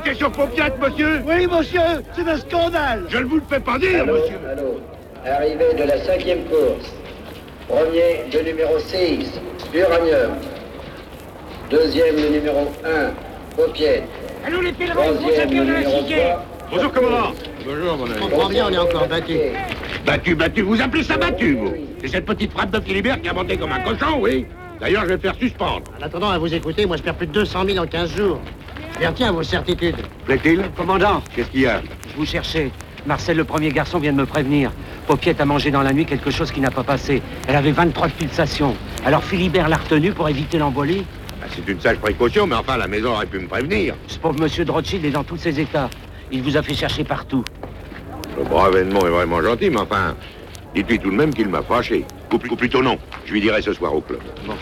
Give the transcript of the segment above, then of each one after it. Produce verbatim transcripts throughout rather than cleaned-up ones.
enquêter sur Popiat, monsieur? Oui, monsieur, c'est un scandale. Je ne vous le fais pas dire, allô, monsieur. Allô, arrivée de la cinquième course. Premier, le numéro six, Uranium. Deuxième, le numéro un, Popiette. Allô, les pèlerins, Troisième, le de la numéro sixième. trois. Bonjour, commandant. Bonjour, mon ami. On comprend bien, on est encore battu. Battu, battu, vous appelez ça battu, vous? C'est cette petite frappe de Philibert qui a monté comme un cochon, oui? D'ailleurs, je vais le faire suspendre. En attendant, à vous écouter, moi je perds plus de deux cent mille en quinze jours. Je les retiens à vos certitudes. Plaît-il? Commandant, Qu'est-ce qu'il y a? je vous cherchais. Marcel, le premier garçon, vient de me prévenir. Popiette a mangé dans la nuit quelque chose qui n'a pas passé. Elle avait vingt-trois pulsations. Alors Philibert l'a retenue pour éviter l'embolie. Ah, c'est une sage précaution, mais enfin, la maison aurait pu me prévenir. Ce pauvre monsieur de Rothschild est dans tous ses états. Il vous a fait chercher partout. Le brave Edmond est vraiment gentil, mais enfin, dites-lui tout de même qu'il m'a fâché. Ou, ou plutôt non, je lui dirai ce soir au club. Bon.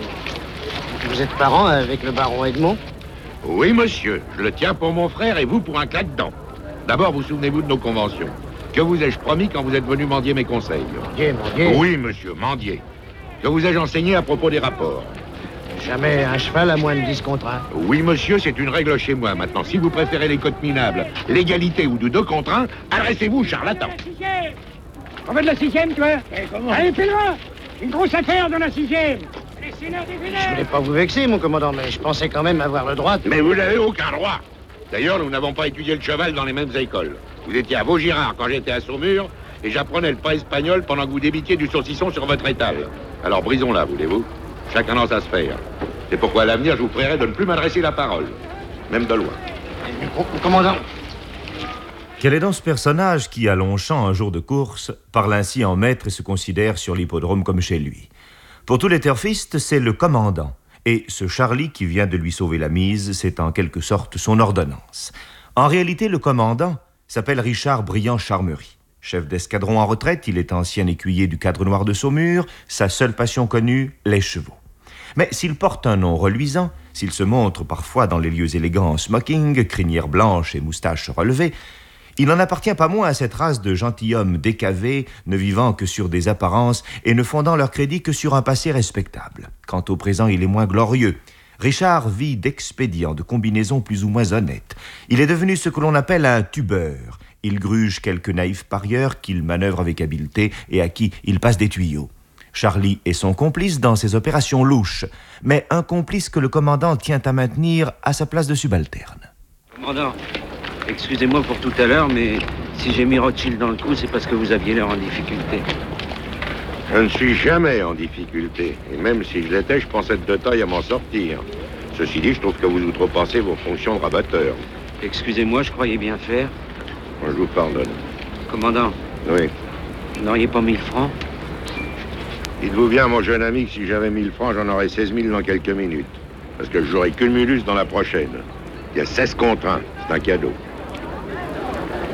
Vous êtes parent avec le baron Edmond? Oui, monsieur, je le tiens pour mon frère et vous pour un claque-dents. D'abord, vous souvenez-vous de nos conventions. Que vous ai-je promis quand vous êtes venu mendier mes conseils? Mendier, mendier. Oui, monsieur, mendier. Que vous ai-je enseigné à propos des rapports? Jamais un cheval à moins de dix contre un. Oui, monsieur, c'est une règle chez moi. Maintenant, si vous préférez les cotes minables, l'égalité ou de deux contre un, adressez-vous, charlatan. La sixième. On va de la sixième, toi? Allez, pèlerin. Une grosse affaire dans la sixième. Les seigneurs des Je Vénères. voulais pas vous vexer, mon commandant, mais je pensais quand même avoir le droit de... Mais vous n'avez aucun droit. D'ailleurs, nous n'avons pas étudié le cheval dans les mêmes écoles. Vous étiez à Vaugirard quand j'étais à Saumur, et j'apprenais le pas espagnol pendant que vous débitiez du saucisson sur votre étal. Alors brisons-la, voulez-vous? Chacun dans sa sphère. C'est pourquoi à l'avenir, je vous prierai de ne plus m'adresser la parole. Même de loin. Commandant. Quel est donc ce personnage qui, à Longchamp, un jour de course, parle ainsi en maître et se considère sur l'hippodrome comme chez lui? Pour tous les turfistes, c'est le commandant. Et ce Charlie qui vient de lui sauver la mise, c'est en quelque sorte son ordonnance. En réalité, le commandant s'appelle Richard Briand-Charmery. Chef d'escadron en retraite, il est ancien écuyer du Cadre Noir de Saumur, sa seule passion connue, les chevaux. Mais s'il porte un nom reluisant, s'il se montre parfois dans les lieux élégants en smoking, crinière blanche et moustache relevée, il n'en appartient pas moins à cette race de gentilshommes décavés, ne vivant que sur des apparences et ne fondant leur crédit que sur un passé respectable. Quant au présent, il est moins glorieux. Richard vit d'expédients, de combinaisons plus ou moins honnêtes. Il est devenu ce que l'on appelle un tubeur. Il gruge quelques naïfs parieurs qu'il manœuvre avec habileté et à qui il passe des tuyaux. Charlie est son complice dans ses opérations louches, mais un complice que le commandant tient à maintenir à sa place de subalterne. Commandant, excusez-moi pour tout à l'heure, mais si j'ai mis Rothschild dans le coup, c'est parce que vous aviez l'air en difficulté. Je ne suis jamais en difficulté. Et même si je l'étais, je pense être de taille à m'en sortir. Ceci dit, je trouve que vous outrepassez vos fonctions de rabatteur. Excusez-moi, je croyais bien faire. Je vous pardonne. Commandant, Oui. vous n'auriez pas mille francs? Dites-vous bien, mon jeune ami, que si j'avais mille francs, j'en aurais seize mille dans quelques minutes. Parce que j'aurai Cumulus dans la prochaine. Il y a seize contre un. C'est un cadeau.